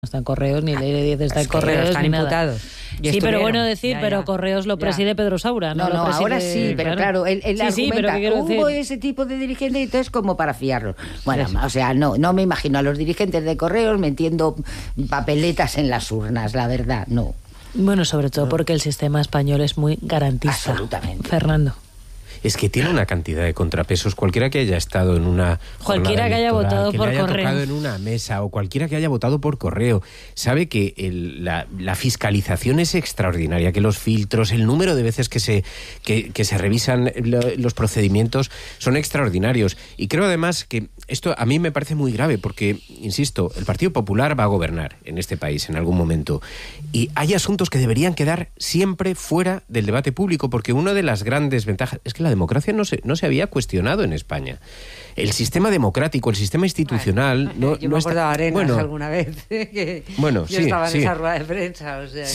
está en Correos, ni Ley de 10 está en Correos, están ni nada. imputados. Sí, pero bueno decir, pero Correos lo preside Pedro Saura. No, lo preside, ahora sí, pero claro, él argumenta, hubo decir? ese tipo de dirigentes y entonces como para fiarlos. Bueno, o sea, no me imagino a los dirigentes de Correos metiendo papeletas en las urnas, la verdad, no. Bueno, sobre todo porque el sistema español es muy garantista. Absolutamente. Fernando. Es que tiene una cantidad de contrapesos. Cualquiera que haya estado en una cualquiera que haya votado por correo, tocado en una mesa, o cualquiera que haya votado por correo, sabe que la fiscalización es extraordinaria, que los filtros, el número de veces que se revisan los procedimientos son extraordinarios. Y creo además que esto a mí me parece muy grave porque, insisto, el Partido Popular va a gobernar en este país en algún momento y hay asuntos que deberían quedar siempre fuera del debate público, porque una de las grandes ventajas es que la democracia no se había cuestionado en España. El sistema democrático, el sistema institucional... Yo me acuerdo de Arenas alguna vez, que yo estaba en esa rueda de prensa. O sea,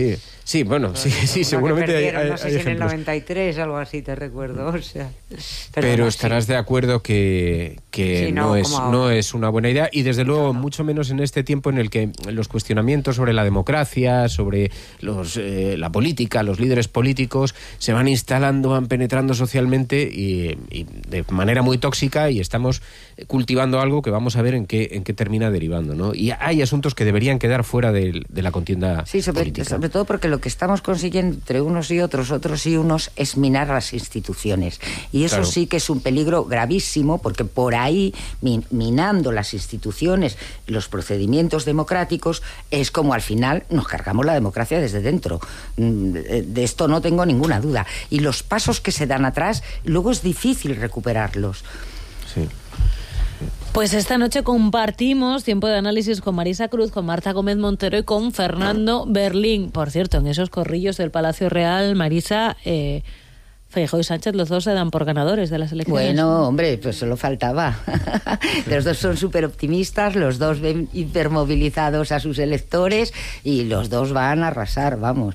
seguramente hay no sé si ejemplos. en el 93, algo así, te recuerdo. O sea, pero estarás de acuerdo que no es una buena idea, y desde luego mucho menos en este tiempo en el que los cuestionamientos sobre la democracia, sobre la política, los líderes políticos se van instalando, van penetrando socialmente y de manera muy tóxica, y estamos cultivando algo que vamos a ver en qué termina derivando, ¿no? Y hay asuntos que deberían quedar fuera de la contienda política. Sobre todo porque lo que estamos consiguiendo entre unos y otros y unos, es minar las instituciones. Y eso sí que es un peligro gravísimo, porque por ahí, minando las instituciones, los procedimientos democráticos, es como al final nos cargamos la democracia desde dentro. De esto no tengo ninguna duda. Y los pasos que se dan atrás, luego es difícil recuperarlos. Sí. Pues esta noche compartimos tiempo de análisis con Marisa Cruz, con Marta Gómez Montero y con Fernando Berlín. Por cierto, en esos corrillos del Palacio Real, Marisa, Feijóo y Sánchez, los dos se dan por ganadores de las elecciones. Bueno, hombre, pues solo faltaba. Los dos son súper optimistas, los dos ven hipermovilizados a sus electores y los dos van a arrasar, vamos.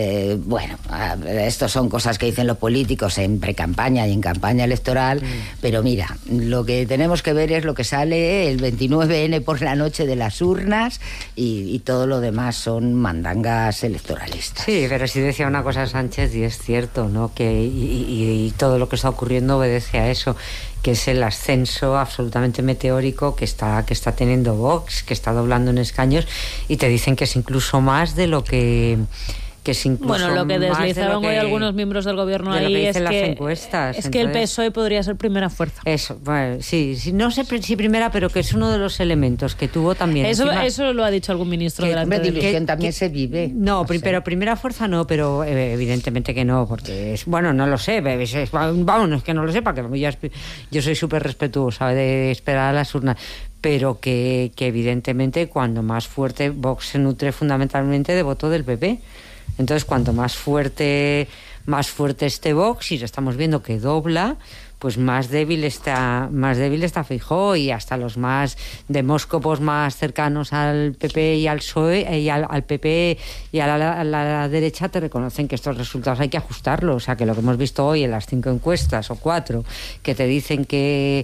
Estos son cosas que dicen los políticos en precampaña y en campaña electoral, pero mira, lo que tenemos que ver es lo que sale el 29N por la noche de las urnas y todo lo demás son mandangas electoralistas. Sí, pero sí decía una cosa Sánchez, y es cierto, ¿no? Que y todo lo que está ocurriendo obedece a eso, que es el ascenso absolutamente meteórico que está teniendo Vox, que está doblando en escaños, y te dicen que es incluso más de lo que es incluso bueno, lo que deslizaron hoy algunos miembros del gobierno ahí es que el PSOE podría ser primera fuerza. Eso, bueno, sí, no sé si primera, pero que es uno de los elementos que tuvo también. Eso lo ha dicho algún ministro delante de división también se vive. No, pero primera fuerza no, pero evidentemente que no, porque no lo sé, vamos, no es que no lo sepa, que yo soy súper respetuosa de esperar a las urnas, pero que evidentemente cuando más fuerte Vox se nutre fundamentalmente de voto del PP. Entonces, cuanto más fuerte esté Vox, y lo estamos viendo que dobla, pues más débil está Feijóo, y hasta los más demóscopos más cercanos al PP y al PSOE y al PP y a la derecha te reconocen que estos resultados hay que ajustarlos. O sea, que lo que hemos visto hoy en las 5 encuestas o 4 que te dicen que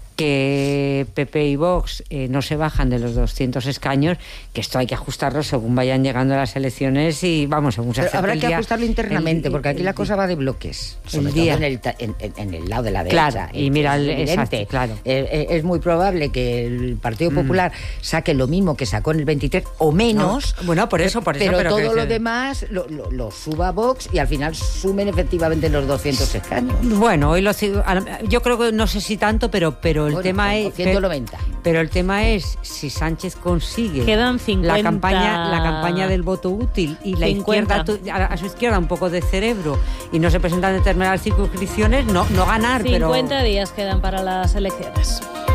PP y Vox no se bajan de los 200 escaños, que esto hay que ajustarlo según vayan llegando las elecciones y vamos, según se acerque habrá el que día, ajustarlo internamente, porque aquí la cosa va de bloques, sobre todo en el lado de la derecha. Claro, y mira, claro. Es muy probable que el Partido Popular saque lo mismo que sacó en el 23 o menos. No, bueno, por eso, pero todo lo demás lo suba Vox y al final sumen efectivamente los 200 escaños. Bueno, hoy yo creo que no sé si tanto, pero el tema es 190. Pero el tema es si Sánchez consigue quedan 50, la campaña del voto útil y la 50. Izquierda a su izquierda un poco de cerebro y no se presentan determinadas circunscripciones, no ganar, 50 días quedan para las elecciones.